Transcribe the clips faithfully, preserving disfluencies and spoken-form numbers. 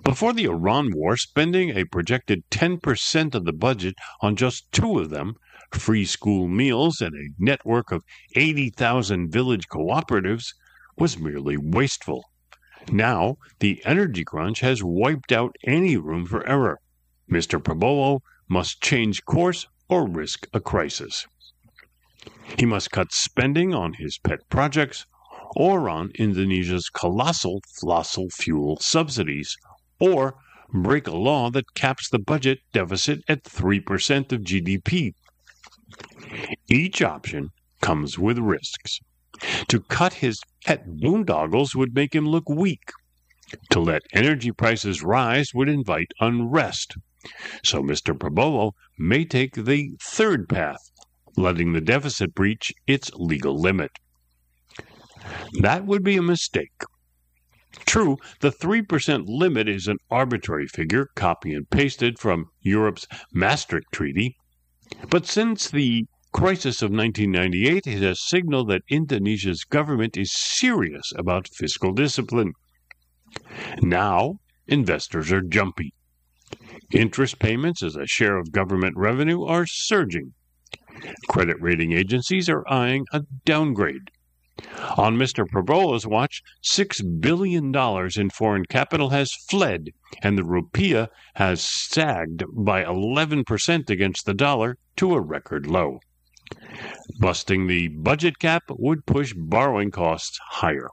Before the Iran war, spending a projected ten percent of the budget on just two of them, free school meals and a network of eighty thousand village cooperatives, was merely wasteful. Now, the energy crunch has wiped out any room for error. Mister Prabowo must change course or risk a crisis. He must cut spending on his pet projects or on Indonesia's colossal fossil fuel subsidies, or break a law that caps the budget deficit at three percent of G D P. Each option comes with risks. To cut his pet boondoggles would make him look weak. To let energy prices rise would invite unrest. So Mister Prabowo may take the third path, letting the deficit breach its legal limit. That would be a mistake. True, the three percent limit is an arbitrary figure, copy and pasted from Europe's Maastricht Treaty. But since the crisis of nineteen ninety-eight, it has signaled that Indonesia's government is serious about fiscal discipline. Now, investors are jumpy. Interest payments as a share of government revenue are surging. Credit rating agencies are eyeing a downgrade. On Mister Prabowo's watch, six billion dollars in foreign capital has fled, and the rupiah has sagged by eleven percent against the dollar to a record low. Busting the budget cap would push borrowing costs higher.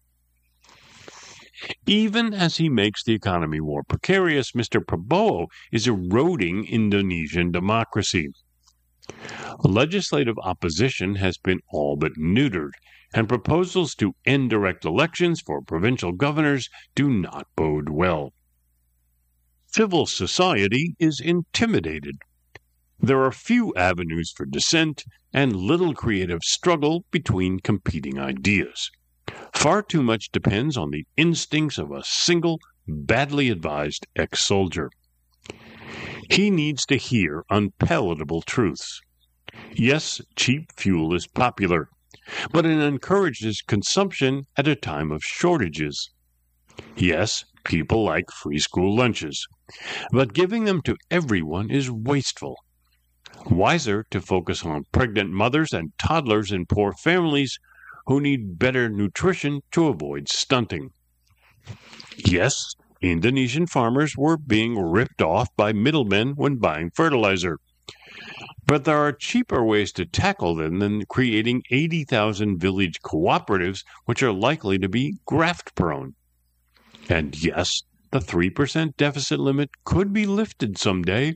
Even as he makes the economy more precarious, Mister Prabowo is eroding Indonesian democracy. Legislative opposition has been all but neutered, and proposals to end direct elections for provincial governors do not bode well. Civil society is intimidated. There are few avenues for dissent and little creative struggle between competing ideas. Far too much depends on the instincts of a single, badly advised ex-soldier. He needs to hear unpalatable truths. Yes, cheap fuel is popular, but it encourages consumption at a time of shortages. Yes, people like free school lunches, but giving them to everyone is wasteful. Wiser to focus on pregnant mothers and toddlers in poor families who need better nutrition to avoid stunting. Yes, Indonesian farmers were being ripped off by middlemen when buying fertilizer. But there are cheaper ways to tackle them than creating eighty thousand village cooperatives which are likely to be graft-prone. And yes, the three percent deficit limit could be lifted someday.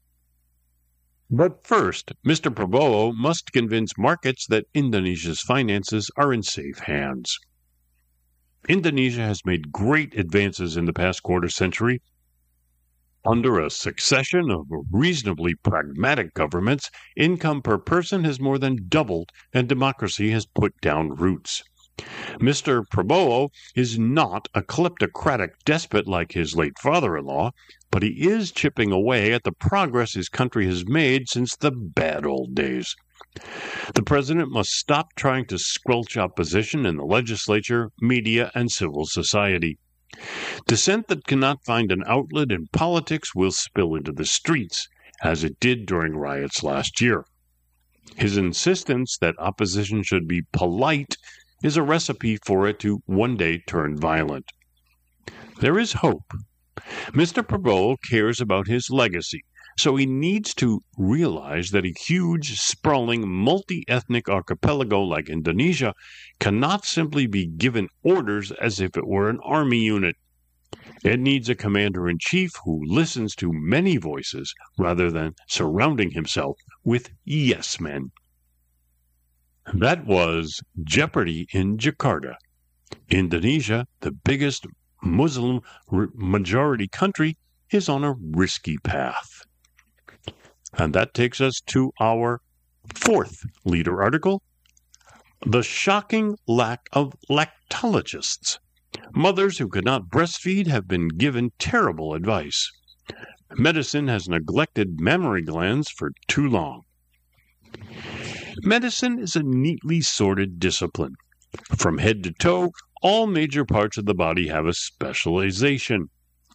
But first, Mister Prabowo must convince markets that Indonesia's finances are in safe hands. Indonesia has made great advances in the past quarter century. Under a succession of reasonably pragmatic governments, income per person has more than doubled and democracy has put down roots. Mister Prabowo is not a kleptocratic despot like his late father-in-law, but he is chipping away at the progress his country has made since the bad old days. The president must stop trying to squelch opposition in the legislature, media, and civil society. Dissent that cannot find an outlet in politics will spill into the streets, as it did during riots last year. His insistence that opposition should be polite is a recipe for it to one day turn violent. There is hope. Mister Prabowo cares about his legacy, so he needs to realize that a huge, sprawling, multi-ethnic archipelago like Indonesia cannot simply be given orders as if it were an army unit. It needs a commander-in-chief who listens to many voices rather than surrounding himself with yes-men. That was Jeopardy in Jakarta. Indonesia, the biggest Muslim majority country, is on a risky path. And that takes us to our fourth leader article, The Shocking Lack of Lactologists. Mothers who could not breastfeed have been given terrible advice. Medicine has neglected mammary glands for too long. Medicine is a neatly sorted discipline. From head to toe, all major parts of the body have a specialization.